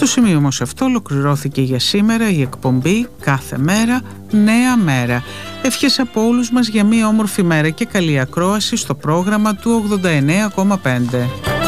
Στο σημείο όμως αυτό ολοκληρώθηκε για σήμερα η εκπομπή «Κάθε μέρα νέα μέρα». Ευχές από όλους μας για μια όμορφη μέρα και καλή ακρόαση στο πρόγραμμα του 89,5.